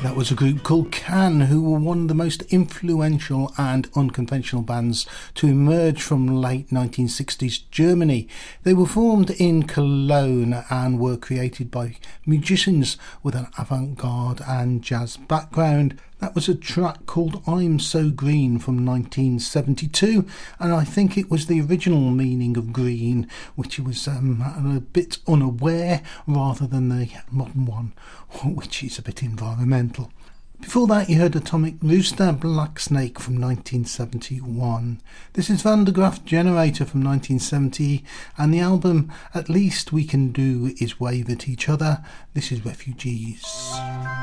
That was a group called Can, who were one of the most influential and unconventional bands to emerge from late 1960s Germany. They were formed in Cologne and were created by musicians with an avant-garde and jazz background. That was a track called I'm So Green from 1972, and I think it was the original meaning of green, which was a bit unaware rather than the modern one, which is a bit environmental. Before that you heard Atomic Rooster, Black Snake from 1971. This is Van der Graaf Generator from 1970, and the album At Least We Can Do Is Wave at Each Other. This is Refugees.